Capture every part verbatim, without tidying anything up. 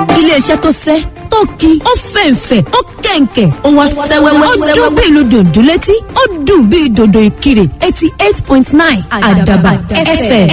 iléeṣẹ́ tó sẹ́ tó ki ó fẹ̀ǹfẹ̀ ó kẹ̀ǹkẹ̀ ó wá sẹ́wẹ́wẹ́ ó dún bí ìlú dòdò létí ó dùn bí dòdò ìkirè eighty eight point nine àdàbà f m.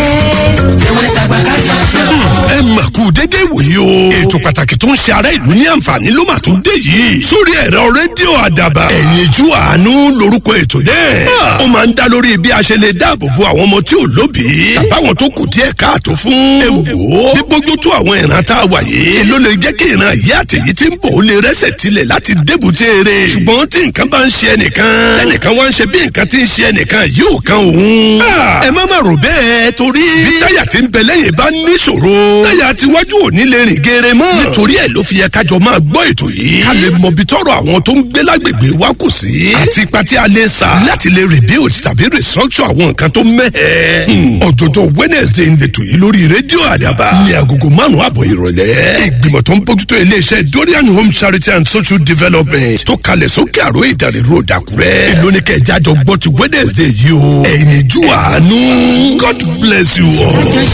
ẹ mà kú dédé ìwòyí o. ètò pàtàkì tó ń ṣe ará ìlú ní àǹfààní ló mà tún dé yìí. sórí ẹ̀rọ rédíò àdàbà ẹ̀yinjú àánú lórúkọ ètò náà. ó máa ń dá lórí bí a ṣe lè dáàbò bo àwọn ọmọ tí ò lóbìí tàbáwọn tó kù díẹ̀ káàtó fún. ẹ wò ó bí bójú tó àwọn ìran tá a wà yìí ló lè jẹ́ kí ìran yìí àtẹ̀yí tí ń bọ̀ ó lè rẹ́sẹ̀ tilẹ̀ láti débùté eré. ṣùgbọ́n tí nǹkan bá ń ṣe ẹnìkan tẹnìkan wá ń ṣe bí nǹkan tí ń ṣe ẹnìkan yóò kan òun. ẹ má má rò bẹ́ẹ̀ torí bí táyà tí ń bẹ lẹ́yìn bá níṣòro táyà tiwájú ò ní lè rìn geere mọ́. nítorí ẹ̀ ló fi yẹ kájọ máa gbọ́ ètò yìí ká lè mọ bí tọ́rọ̀ àwọn tó ń gbé lágbègbè wa kù sí àti ipa tí a lè sà láti lè rebuild tàbí restructure àwọn nǹkan tó mẹ́hẹ̀. ọ̀jọ̀jọ̀ Wednesday ń letò yìí lórí rédíò àdàbà ní agogo márùn-ún àbọ̀ ìrọ̀lẹ́. ìgbìmọ̀ tó ń bójútó iléeṣẹ́ Dorian Home Charity and Social Development tó kalẹ̀ sókè àrò Ìdànrè road Àkúrẹ́. èló ni kẹjá jọ gbọ́ ti Wednesday yìí o. ẹ̀yin jú àánú God bless you all.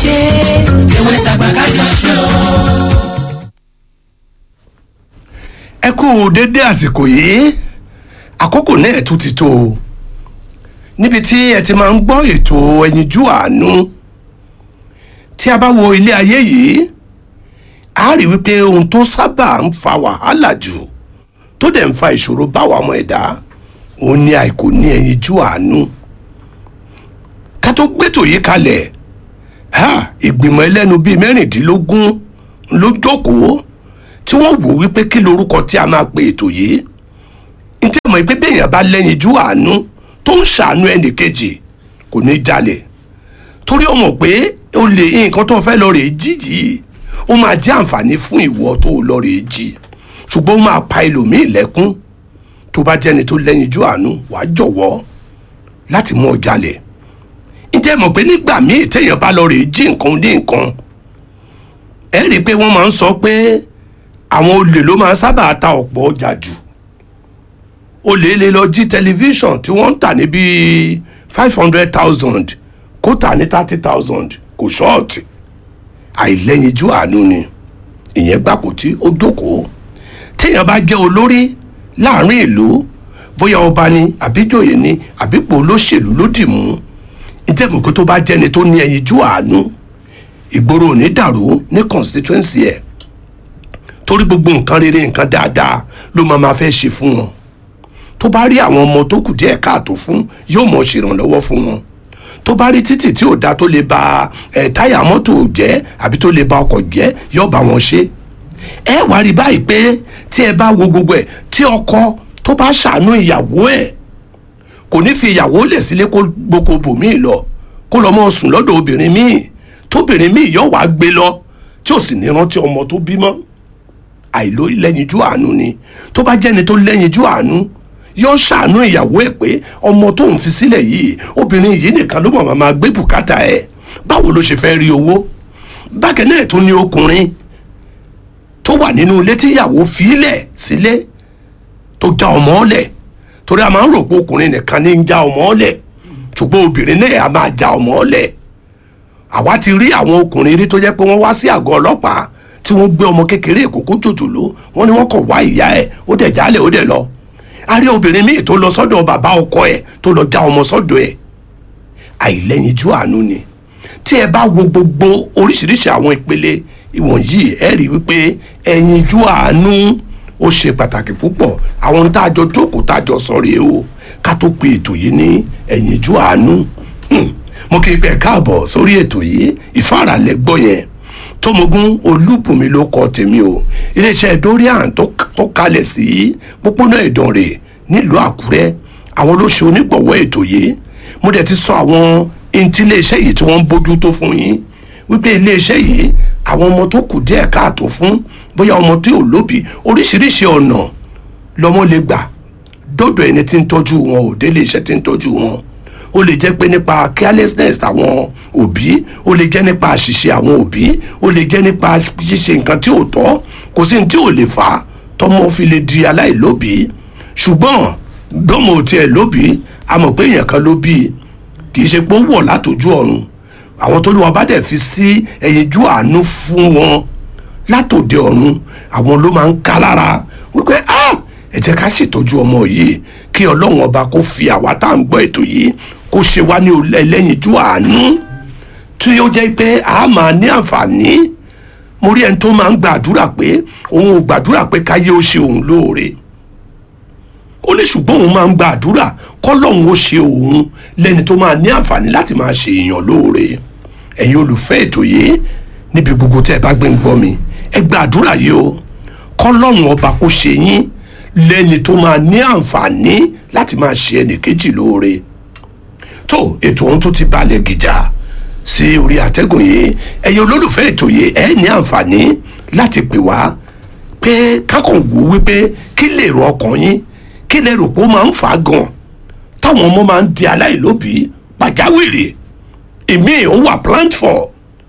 ẹ kú dédé àsìkò yìí àkókò náà tún ti tó o níbi tí ẹ ti máa ń gbọ́ ètò ẹ̀yinjú àánú. tí a bá wo ilé ayé yìí a rí wípé ohun tó sábà ń fa wàhálà jù tó dẹ̀ ń fa ìṣòro báwa ọmọ ẹ̀dá òun ni àìkò ní ẹ̀yinjú àánú. ká tó gbétò yìí kalẹ̀ ìgbìmọ̀ ẹlẹ́nu bíi mẹ́rìndínlógún ló jókòó tí wọ́n wò wípé kí lorúkọ tí a máa pe ètò yìí. ní tí mo pé béèyàn bá lẹ́yinjú àánú tó ń ṣàánú ẹnì kejì kò ní jalè torí ó mọ̀ pé ó lè nǹkan tó fẹ́ lọ rèé jí yìí ó máa jẹ́ àǹfààní fún ìwọ tó lọ rèé jí ṣùgbọ́n ó máa pa ẹlòmíì lẹ́kún. tó bá jẹ́ni tó lẹ́yinjú àánú wàá jọ̀wọ́ láti mú ọ jalè. ǹjẹ́ mọ̀ pé nígbà míì téèyàn bá lọ rèé jí nǹkan ní nǹkan ẹ rí i pé wọ́n máa ń sọ pé àwọn olè ló máa ń sábà ta ọ̀pọ̀ ọjà jù. olè lè lọ jí tẹlifíṣàn tí wọ́n ń tà ní bíi five hundred thousand kó tà ní thirty thousand kò ṣọ́ọ̀tì. àìlẹ́yinjú àánú ni ìyẹn gbàpò tí ó jókòó. téèyàn bá jẹ́ olórí láàrin ìlú bóyá ọba ni àbíjòyè ni àbípò olóṣèlú ló dì mú ìtẹ́mùkú tó bá jẹ́ni tó ní ẹyinjú àánú ìgboro ò ní dàrú ní constituency ẹ̀ torí gbogbo nǹkan rere nǹkan dáadáa ló máa ma fẹ́ ṣe fún wọn. tó bá rí àwọn ọmọ tó kù díẹ̀ káàtó fún yóò mọ̀ ṣèrànlọ́wọ́ fún wọn. tó bá rí títì tí ò dá tó lè ba ẹ̀ táyà mọ́tò jẹ́ àbí tó lè ba ọkọ̀ jẹ́ yóò bá wọn ṣe. ẹ wá rí báyìí pé tí ẹ bá wo gbogbo ẹ̀ tí ọkọ tó bá ṣàánú ìyàwó ẹ̀ kò ní fi ìyàwó lẹ̀ sílé kó gboko bòmíì lọ kó lọ mọ́ sùn lọ́dọ̀ obìnrin míì tóbìnrin míì yóò wá gbé lọ tí ò sì ní rántí ọmọ tó bímọ. àìló lẹ́yinjú àánú ni. tó bá jẹ́ni tó lẹ́yinjú àánú yóò ṣàánú ìyàwó ẹ̀ pé ọmọ tó ń fi sílẹ̀ yìí obìnrin yìí nìkan ló mọ̀ máa gbé bùkátà ẹ̀ báwo ló ṣe fẹ́ rí owó. bákan náà tún ní ọkùnrin tó wà nínú ilé tí ìyàwó fílẹ̀ sílé tó já ọmọ ọ̀lẹ̀ torí a máa ń rò pé ọkùnrin nìkan ní ń já ọmọ ọ̀lẹ̀ ṣùgbọ́n obìnrin náà a máa já ọmọ ọ̀lẹ̀. àwa ti rí àwọn ọkùnrin rí tó jẹ́ pé wọ́n wá sí àgọ́ ọlọ́pàá tí wọ́n gbé ọmọ kékeré ìkókó jòjòló wọ́n ní wọ́n kàn wá ìyá ẹ̀ ó dẹ̀ jálẹ̀ ó dẹ̀ lọ. a rí obìnrin míì tó lọ sọ́dọ̀ bàbá ọkọ ẹ̀ tó lọ já ọmọ sọ́dọ̀ ẹ̀. àìlẹ́yinjú àánú ni. tí ẹ bá wo gbogbo oríṣiríṣi àwọn ìpele ìwọ̀nyí ẹ rí wípé ẹ̀yinjú àánú ó ṣe pàtàkì púpọ̀. àwọn tá a jọ jókòó tá a jọ sọ rèé o ká tó pe ètò yìí ní ẹ̀yinjú àánú. mo kì í pẹ́ káàbọ̀ sórí ètò yìí ìfáralẹ̀ gbọ́ yẹn Tómogún Olúbùnmi ló kọ tèmi o iléeṣẹ́ Dorian tó kalẹ̀ sí pópónà Ìdànrè nílùú Àkúrẹ́ àwọn ló ṣe onígbọ̀wọ́ ètò yìí. mo dẹ̀ ti sọ àwọn ntí iléeṣẹ́ yìí tí wọ́n ń bójú tó fún yín wípé iléeṣẹ́ yìí àwọn ọmọ tó kù díẹ̀ káàtó fún bóyá ọmọ tí ò lóbi oríṣiríṣi ọ̀nà lọ́mọ lè gbà dọ́dọ̀ ẹni tí ń tọ́jú wọn ò délé iṣẹ́ tí ń tọ́jú wọn. ó lè jẹ́ pé nípa carelessness àwọn òbí ó lè jẹ́ nípa àṣìṣe àwọn òbí ó lè jẹ́ nípa ṣíṣe nǹkan tí ò tọ́ kò sí ní tí ò lè fà á tọ́mọ fi lè di aláìlóbìí. ṣùgbọ́n bọ́mọ ò tiẹ̀ lóbìí a mọ̀ pé èèyàn kan ló bí kì í ṣe pé ó wọ̀ látòjú ọ̀run. àwọn tó ní wọn bá dẹ̀ fi sí ẹ̀yinjú àánú fún wọn látòde ọ̀run àwọn ló máa ń ká lára wípé ah ẹ jẹ́ ká ṣètọ́jú ọmọ yìí kí ọlọ́run ọba kó fi àwa tá à ń gbọ́ ètò yìí kó ṣe wá ní ẹlẹ́yinjú àánú tí ó jẹ́ pé a máa ní àǹfààní. Mo rí ẹni tó máa ń gbàdúrà pé òun ò gbàdúrà pé káyé ó ṣe òun lóore ó ní ṣùgbọ́n òun máa ń gbàdúrà kọ́lọ́hún ó ṣe òun lẹ́ni tó máa ní àǹfààní láti máa ṣe èèyàn lóore. Ẹ̀yin olùfẹ́ ètò yìí níbi gbogbo tẹ́ ẹ bá gbé ń gbọ́ mi ẹ gbàdúrà yìí o kọ́lọ́hún ọba kó ṣe yín lẹ́ni tó máa ní àǹfààní láti máa ṣe ẹnìkejì lóore. Tó ètò ohun tó ti balẹ̀ gìjà sí orí àtẹ́gùn yìí ẹ̀yin olólùfẹ́ ètò yìí ẹ ní àǹfààní láti pè wá pé kákan wò wípé kí lè rọ ọkàn yín kí lè rò pé ó máa ń fà á gan táwọn ọmọ máa ń di aláìlóbìí pàjáwìrì èmi ò wà plant for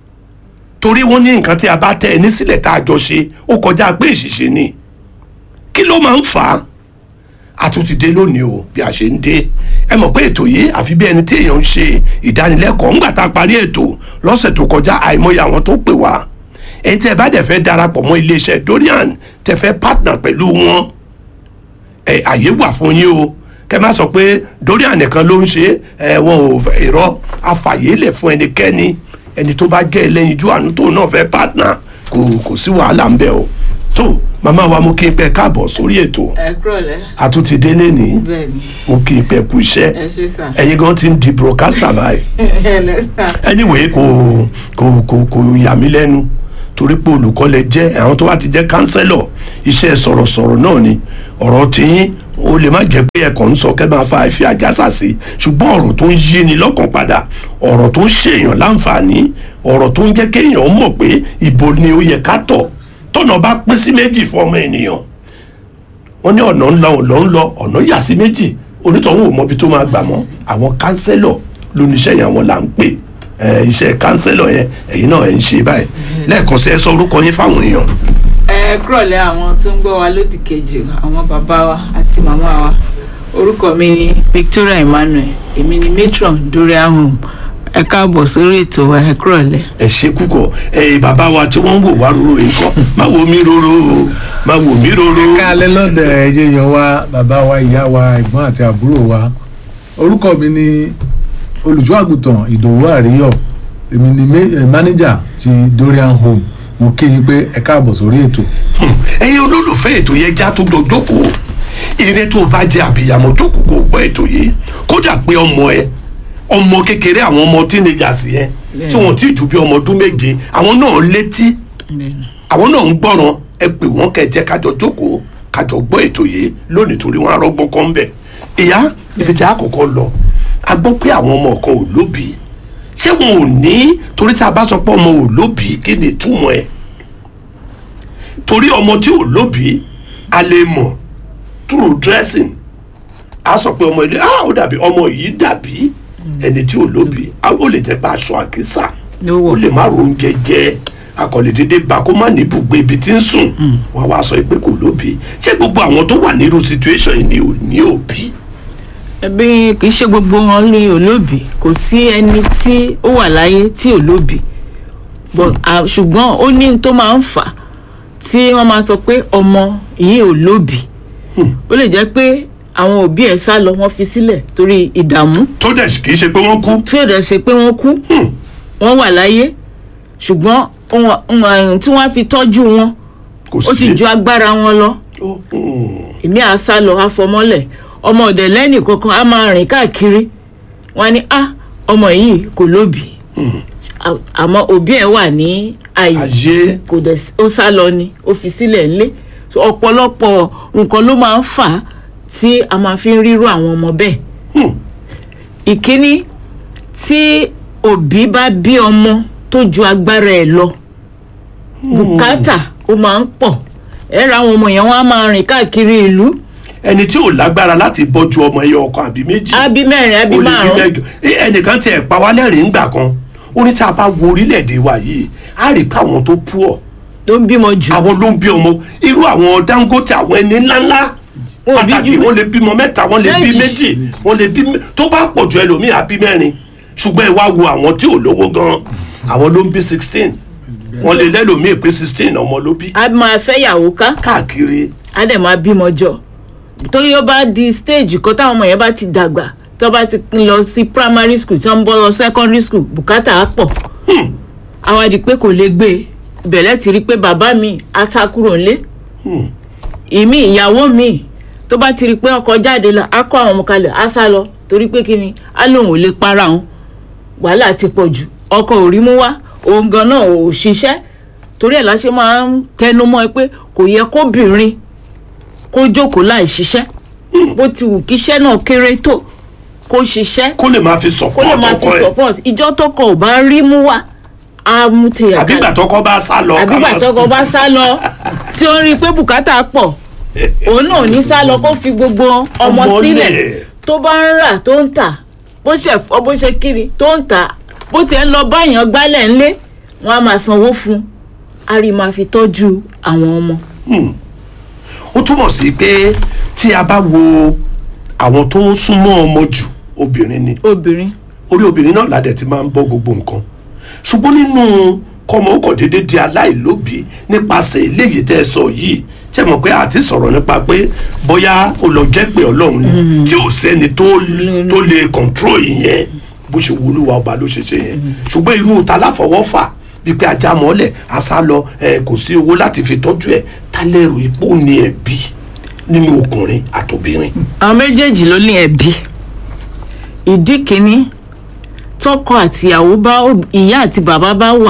torí wọ́n ní nǹkan tí a bá tẹ ẹni sílẹ̀ tá a jọ ṣe ó kọjá pé ìṣìṣe ni kí ló máa ń fà á àtúntìdé lónìí o bí a ṣe ń dé ẹ mọ̀ pé ètò yìí àfi bí ẹni tí èèyàn ń ṣe ìdánilẹ́kọ̀ọ́ ńgbà tá a parí ètò lọ́sẹ̀ tó kọjá àìmọye àwọn tó pè wá ẹni tí ẹ bá dẹ̀ fẹ́ darapọ̀ mọ́ iléeṣẹ́ Dorian tẹ fẹ́ partner pẹ̀lú wọn ẹ àyè wà fún yín o kẹ má sọ pé Dorian nìkan ló ń ṣe ẹ wọn ò fẹ́ irọ́ afàyèlẹ̀ fún ẹnikẹ́ni ẹni tó bá jẹ́ ẹlẹ́yinjú àánú tó náà fẹ́ partner kò kò sí wàhálà ń bẹ o tó màmá wa mo kí n pẹ káàbọ̀ sórí ètò ẹ kúrọ̀lẹ́ àtúntì délé ní bẹ́ẹ̀ni mo kí n pẹ kú iṣẹ́ ẹ ṣé sà ẹ̀yin gan ti ń di broadcaster báyìí ẹ lẹ́sà anyway kò kò kò kò yà mí lẹ́nu torí pé olùkọ́ lẹ jẹ́ àwọn tó bá ti jẹ́ kánsẹ́lọ̀ iṣẹ́ sọ̀rọ̀sọ̀rọ̀ náà ni ọ̀rọ̀ tiyín ó lè má jẹ́ pé ẹ̀kọ́ ń sọ kẹ́ máa fa ìfi àjàsà sí ṣùgbọ́n ọ̀rọ̀ tó ń yí ni lọ́kàn padà ọ̀rọ̀ tó ń ṣèèyàn láǹfààní ọ̀rọ̀ tó ń jẹ́ kéèyàn mọ̀ pé ibo ni ó yẹ ká tọ̀ tọ́nà bá pín sí méjì fún ọmọ ènìyàn wọ́n ní ọ̀nà ńlọ ọ̀nà ńlọ ọ̀nà yà sí méjì onítọ̀hún ò mọbi tó máa gbà mọ́ àwọn kánsẹ́lọ̀ lóníṣẹ́ yẹn àwọn là ń pè iṣẹ́ kánsẹ́lọ̀ yẹn ẹ̀yin náà ẹ̀ ń ṣe báyìí lẹ́ẹ̀kan sí ẹ sọ orúkọ yín fáwọn èèyàn. ẹ kúrọ̀lẹ́ àwọn tó ń gbọ́ wa lódì kejì àwọn bàbá wa àti màmá wa orúkọ mi ni Victoria Emmanuel èmi ni matron Dorian Home ẹ káàbọ̀ sórí ètò wa ẹ kúrọ̀lẹ́. ẹ ṣe púpọ̀ ẹ bàbá wa tí wọ́n ń wò wá roro yìí kọ́ má wò mí roro o má wò mí roro. ẹ káalẹ́ lọ́dẹ̀ ẹ̀yẹ yan wa bàbá wa ìyá wa ẹ̀gbọ́n àti àbúrò wa orúkọ mi ni olùṣọ́ àgùntàn Ìdòwú Àríyọ̀ èmi ni mánéjà ti Dorian Home mo kí yín pé ẹ káàbọ̀ sórí ètò. ẹ̀yin olólùfẹ́ ètò yẹn já tó dọjọ́kọ̀ ire tó bá jẹ́ àbíyamọ jókòó kó gbọ́ ètò yìí kódà pé ọmọ ẹ ọmọ kékeré àwọn ọmọ teenagers yẹn tí wọn ti jù bí ọmọ ọdún méje àwọn náà létí àwọn náà ń gbọ́ràn ẹ pè wọ́n kẹ́ jẹ́ kájọ jókòó kájọ gbọ́ ètò yìí lónìí torí wọn arọ́gbọ́n kan ń bẹ̀. ìyá ibi tí a kọ́kọ́ lọ a gbọ́ pé àwọn ọmọ kan ò lóbìí ṣé wọn ò ní torí tí a bá sọ pé ọmọ ò lóbìí kí ni ìtumọ̀ ẹ̀ torí ọmọ tí ò lóbìí a lè mọ̀ through dressing a sọ pé ọmọ ilé ah ó dàbí ọmọ yìí dàbí ẹni tí ò lóbìí ó lè tẹ́ bá aṣọ àkísà ó lè má ro oúnjẹ jẹ akọ̀lẹ̀ dédé bá kó má níbùgbé ibi tí ń sùn wá wá sọ pé kò lóbìí ṣé gbogbo àwọn tó wà nírú situation yìí ni ò ní òbí. ẹbí kì í ṣe gbogbo wọn ní olóbìí kò sí ẹni tí ó wà láyé tí ò lóbìí ṣùgbọ́n ó ní tó máa ń fà tí wọ́n máa sọ pé ọmọ yìí ò lóbìí ó lè jẹ́ pé àwọn òbí ẹ̀ sá lọ wọ́n fi sílẹ̀ torí ìdààmú. tó dẹ̀ kì í ṣe pé wọ́n kú. tó dẹ̀ ṣe pé wọ́n kú wọ́n wà láyé ṣùgbọ́n tí wọ́n fi tọ́jú wọn ó sì ju agbára wọn lọ. èmi à sá lọ àfọmọ́lẹ̀ ọmọ ọ̀dẹ̀ lẹ́nì kankan á máa rìn káàkiri wọ́n ní ah ọmọ yìí kò lóbìí àmọ́ òbí ẹ̀ wà ní ààyè kò dẹ̀ ó sá lọ ni ó fi sílẹ̀ ńlé ọ̀pọ̀lọpọ̀ nǹkan ló máa ń fà á tí a máa fi ń rírú àwọn ọmọ bẹ́ẹ̀. ìkíní tí òbí bá bí ọmọ tó ju agbára ẹ̀ lọ bùkátà ó máa ń pọ̀ ẹ ra àwọn ọmọ yẹn wọ́n á máa rìn káàkiri ìlú. ẹni tí ò lágbára láti bọ́jú ọmọ ẹyọ ọkàn àbí méjì àbí mẹ́rin àbí márùn-ún ẹnìkan tiẹ̀ pa wá lẹ́rìn ńgbà kan ó ní tí a bá wo orílẹ̀-èdè wa yìí á rí pé àwọn tó poor ló ń bímọ jù àwọn ló ń bí ọmọ irú àwọn Dangote àwọn ẹni ńláńlá pàtàkì wọ́n lè bímọ mẹ́ta wọ́n lè bí méjì wọ́n lè bí tó bá pọ̀ ju ẹlòmíì á bí mẹ́rin ṣùgbọ́n ẹ wá wo àwọn tí ò lówó gan àwọn ló ń bí sixteen wọ́n lè lẹ́lòmíì pé sixteen ọmọ ló bí. a máa fẹ́ yàwó ká káàkiri. a dẹ̀ máa bímọ jọ torí ó bá di stage kan táwọn ọmọ yẹn bá ti dàgbà tó bá ti lọ sí primary school tí wọ́n ń bọ́ lọ secondary school bùkátà á pọ̀ àwa di pé kò lè gbé bẹ̀rẹ̀ ti rí pé bàbá mi á sá kúrò nílé ìmí ìyàwó mi tó bá ti rí pé ọkọ jáde lọ á kó àwọn ọmọ kalẹ̀ á sá lọ torí pé kíni á lóun ò lè para òun wàhálà ti pọ̀ jù ọkọ ò rí mú wá òun gan náà ò ṣiṣẹ́ torí ẹ̀ la ṣe máa ń tẹnu mọ́ ẹ pé kò yẹ kóbìnrin kó jókòó láì ṣiṣẹ́ bó ti wù kíṣẹ́ náà kéré tó kó ṣiṣẹ́ kó lè máa fi support ọkọ ẹ̀ kó lè máa fi support ìjọ tọkọ ò bá rí mú wá á mú tèèyàn kalẹ̀ àbígbà tọkọ bá sá lọ àbígbà tọkọ bá sá lọ tí ó rí i pé bùkátà pọ̀ òun náà ní sá lọ kó fi gbogbo ọmọ sílẹ̀ tó bá ń rà tó ń tà bó ṣe fọ́ bó ṣe kiri tó ń tà bó ti ń lọ báyàn gbálẹ̀ ńlé wọn á máa sanwó fún a rí máa fi tọ́jú àwọn ọmọ. ó túmọ̀ sí pé tí a bá wo àwọn tó súnmọ́ ọmọ jù obìnrin ni obìnrin orí obìnrin náà ládẹ̀ ti máa ń bọ́ gbogbo nǹkan ṣùgbọ́n nínú kọ́mọ ó kàn déédéé di aláìlóbìí nípasẹ̀ eléyìí tẹ́ ẹ sọ yìí ṣe mọ̀ pé àti sọ̀rọ̀ nípa pé bóyá ó lọ jẹ́ pé ọlọ́run ni tí ò sẹ́ni tó tó lè control ìyẹn bó ṣe wọlúwa ọba ló ṣe ṣe yẹn ṣùgbọ́n irú ta láfọwọ́fà wípé ajá mọ́lẹ̀ àṣà lọ ẹ kò sí owó láti fi tọ́jú ẹ̀ ta lẹ́rù ipò ní ẹ̀bí nínú ọkùnrin àtòbìnrin. àwọn méjèèjì ló ní ẹ̀bí ìdí kìíní tọkọ àtìyàwó bá ìyá àti bàbá bá wà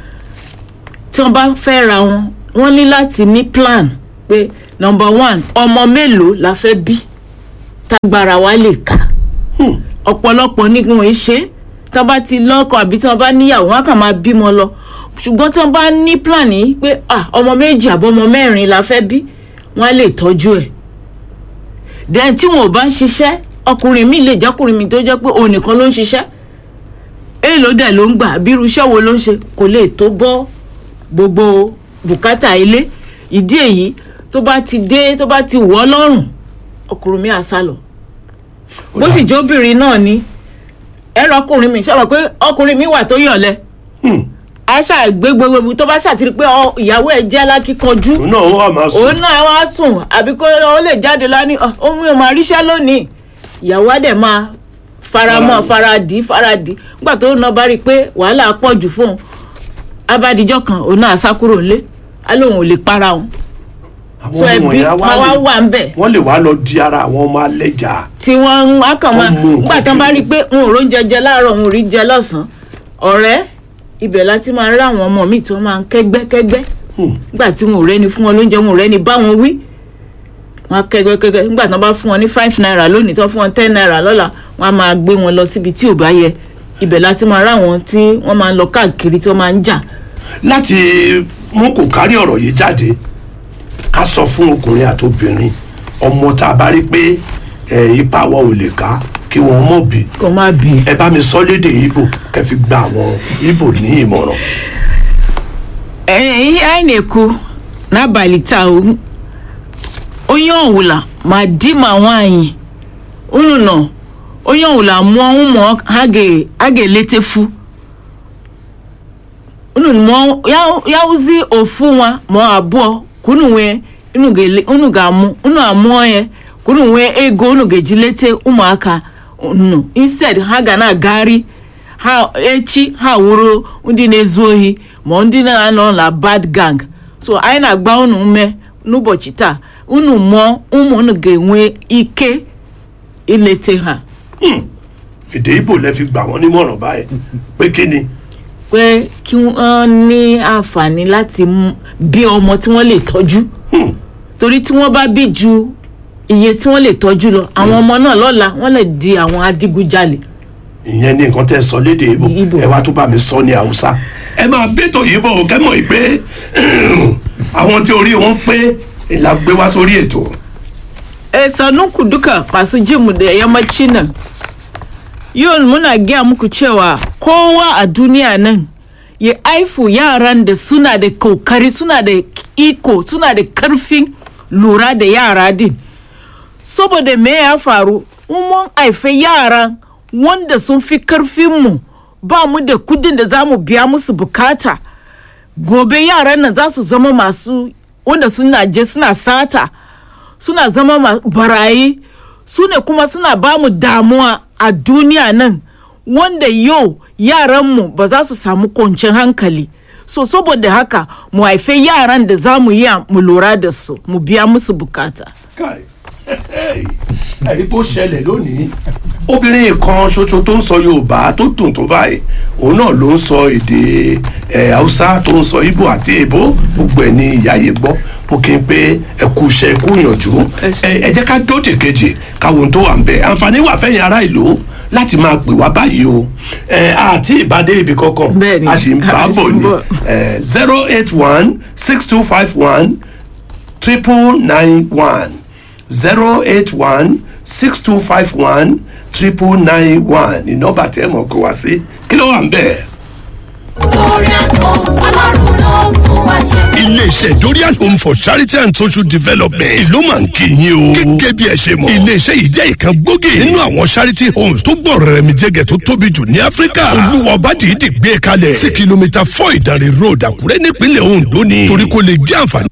tí wọ́n bá fẹ́ ra wọn wọ́n ní láti ní plan pé number one ọmọ mélòó la fẹ́ bí tágbára wa lè kà ọ̀pọ̀lọpọ̀ ní wọn ṣe tí wọ́n bá ti lọ́kọ àbí tí wọ́n bá níyàwó wọn kàn máa bímọ lọ ṣùgbọ́n tí wọ́n bá ní plan yìí pé ọmọ méjì àbọ̀ ọmọ mẹ́rin la fẹ́ bí wọ́n á lè tọ́jú ẹ̀ then tí wọn ò bá ń ṣiṣẹ́ ọkùnrin mi lè jẹ́kùnrin mi tó jẹ́ pé òun nìkan ló ń ṣiṣẹ́ èèlò dẹ̀ ló ń gbà bí irú iṣẹ́ wo ló ń ṣe kò lè tó bọ́ gbogbo bùkátà ilé ìdí èyí tó bá ti dé tó bá ti wọ́ lọ́rùn ọkùnrin mi á sá lọ bó sì jẹ́ obìnrin náà ni ẹ̀rọ ọkùnrin mi ṣe wọ́n pé ọkùnrin mi wà tó yọ̀lẹ̀ a ṣàgbé gbogbo tó bá ṣàtìrí pé ìyàwó ẹ̀ jẹ́ lákíkanjú òun náà wà máa sùn òun náà wá sùn àbí kó ó lè jáde lání ohun ìmọ̀ àríṣẹ́ lónìí ìyàwó á dẹ̀ máa faramọ́ faradì faradì nígbà tó náà bá rí i pé wàhálà pọ̀ jù fún un abádijọ́ kan òun náà sá kúrò nílé á lóun ò lè para òun so ẹbí máa wá wà ń bẹ̀. wọ́n lè wá lọ di ara àwọn ọmọ alẹ́jà. tí wọ́n ń wá kàn máa nígbà tí wọ́n bá rí i pé n ò róúnjẹ jẹ láàárọ̀ n ò rí jẹ lọ́sàn-án ọ̀rẹ́ ibẹ̀ láti máa rí àwọn ọmọ mi tí wọ́n máa ń kẹ́gbẹ́ kẹ́gbẹ́ nígbà tí wọn ò rẹ́ni fún wọn lóúnjẹ wọn ò rẹ́ni bá wọn wí wọn á kẹ́gbẹ́ kẹ́gbẹ́ nígbà tí wọ́n bá fún wọn ní five naira lónìí tí wọ́n fún wọn ten naira lọ́la wọ́n á máa gbé wọn lọ síbi tí ò bá yẹ ibẹ̀ láti máa rí àwọn tí wọ́n máa ń lọ káàkiri tí wọ́n máa ń jà. láti mú kò kárí ọ̀rọ̀ yìí jáde ká sọ fún ọkùnrin àti obìnrin ọmọ tá a bá rí pé ipa wa ò lè ká kí wọn mọ̀ bí kò má bí ẹ bá mi sọ lédè Ìgbò kẹ fi gba àwọn Ìgbò ní ìmọ̀ràn. ihe anyị na-ekwu n'abalị taa onye ọwụla ma di ma nwaanyị unu nọ onye ọwụla mụọ ụmụ ha ga-eletefu unu mụọ ya ụzi ofu nwa ma abụọ ka unu nwee unu ga-amụ unu amụọ ya ka unu nwee ego unu ga-eji lete ụmụaka unu instead ha ga na-agagharị ha echi ha wụrụ ndị na-ezu ohi ma ndị na-anọ na bad gang so anyị na-agba unu ume n'ụbọchị taa unu mụọ ụmụ unu ga-enwe ike ilete ha. èdè Ìgbò lẹ fi gbà wọ́n nímọ̀ràn báyìí pé kí ni. pé kí wọ́n ní àǹfààní láti bí ọmọ tí wọ́n lè tọ́jú torí tí wọ́n bá bí ju iye tí wọ́n lè tọ́jú lọ àwọn ọmọ náà lọ́la wọ́n lè di àwọn adigunjalè. ìyẹn ní nǹkan tẹ́ sọ lédè Ìgbò ẹ wá tún bá mi sọ ní Haúsá ẹ máa bẹ́tò Ìgbò kẹ́ mọ̀ pé àwọn tí orí wọn pé ìlà gbé wá sórí ètò. eh sanunku duka masu jinmu da yammacin nan yau muna gaya muku cewa kowa a duniya nan ya aifu yaran da suna da kokari suna da iko suna da karfin lura da yara din saboda me ya faru mun haife yaran wanda sun fi karfinmu ba mu da kudin da za mu biya musu bukata gobe yaran nan za su zama masu wanda suna je suna sata suna zama barayi su ne kuma suna ba mu damuwa a duniya nan wanda yau yaranmu ba za su samu kwanciyar hankali so saboda haka mu haife yaran da za mu yi mu lura da su mu biya musu bukata. ẹ̀rí bó ṣẹlẹ̀ lónìí obìnrin kan ṣoṣo tó ń sọ Yorùbá tó dùn tó báyìí òun náà ló ń sọ èdè Haúsá tó ń sọ Ìgbò àti èbó gbogbo ẹ̀ ní ìyá yìí gbọ́ mo kí n pé ẹ kú iṣẹ́ ẹ kú ìyànjú ẹ jẹ́ ká dóde kejì káwọn tó wà ń bẹ̀ àǹfààní wà fẹ́yìn ará ìlú láti máa pè wá báyìí o àti ìbádé ibì kankan a sì ń bá bọ̀ ní zero eight one six two five one triple nine one zero eight one six two five one triple nine one ní nọ́mbà tẹ́ mọ̀ kó wá sí kí ló wà ń bẹ̀. lórí àtọ̀ ọlọ́run ló fún wa ṣe. iléeṣẹ́ Dorian Home for Charity and Social Development ìlú máa ń kí yín o. gẹ́gẹ́ bí ẹ ṣe mọ̀ iléeṣẹ́ yìí jẹ́ ìkan gbòógì nínú àwọn charity homes tó gbọ́ rẹ̀ mi jẹ́gẹ̀ tó tóbi jù ní Áfíríkà. olúwa ọba dìídì gbé kalẹ̀ sí kìlómítà four Ìdànrè road Àkúrẹ́ nípínlẹ̀ Ondo ni torí kò lè jẹ́ àǹfààní